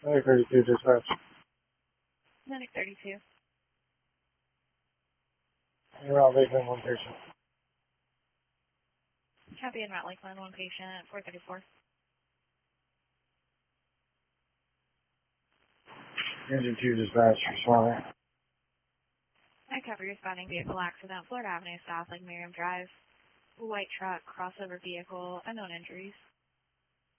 Medic 32 dispatch. Medic 32. En route Lakeland, one patient. Copy en route Lakeland, one patient, 434. Engine 2 dispatch, responding. I copy responding vehicle accident, Florida Avenue South, Lake Miriam Drive. White truck, crossover vehicle, unknown injuries.